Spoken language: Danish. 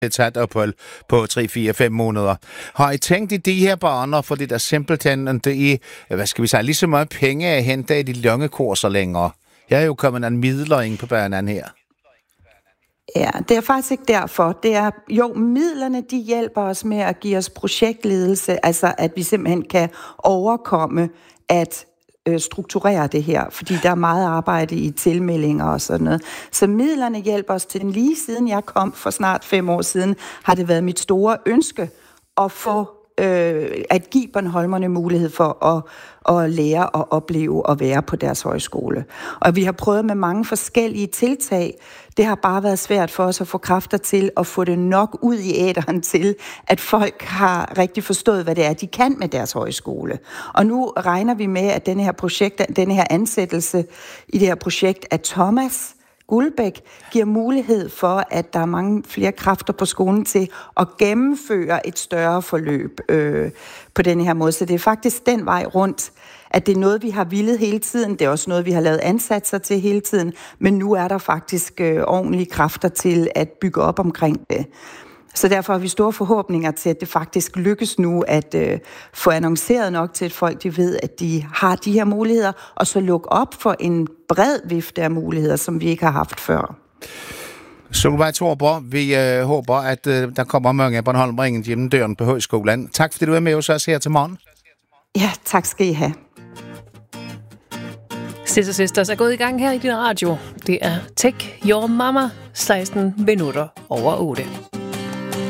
et taget ophold på 3-4-5 måneder. Har I tænkt i de her baner, fordi der simpelthen det er, lige så meget penge at hente i de lange kurser længere? Jeg er jo kommet en midler ind på banen her. Ja, det er faktisk ikke derfor. Det er, midlerne de hjælper os med at give os projektledelse, altså at vi simpelthen kan overkomme at strukturere det her, fordi der er meget arbejde i tilmeldinger og sådan noget. Så midlerne hjælper os til den. Lige siden jeg kom for snart 5 år siden, har det været mit store ønske at få at give bornholmerne mulighed for at lære og opleve og være på deres højskole. Og vi har prøvet med mange forskellige tiltag. Det har bare været svært for os at få kræfter til at få det nok ud i æteren til, at folk har rigtig forstået, hvad det er, de kan med deres højskole. Og nu regner vi med, at den her ansættelse i det her projekt af Thomas Guldbæk giver mulighed for, at der er mange flere kræfter på skolen til at gennemføre et større forløb på den her måde. Så det er faktisk den vej rundt, at det er noget, vi har villet hele tiden. Det er også noget, vi har lavet ansatser til hele tiden. Men nu er der faktisk ordentlige kræfter til at bygge op omkring det. Så derfor har vi store forhåbninger til, at det faktisk lykkes nu at få annonceret nok til, at folk de ved, at de har de her muligheder, og så lukke op for en bred vifte af muligheder, som vi ikke har haft før. Solveig Torborg, vi håber, at der kommer mange bornholmere gennem døren på højskolen. Tak fordi du er med os her til morgen. Ja, tak skal I have. Sisters Sisters er gået i gang her i din radio. Det er Take Your Mama, 16 minutter over 8.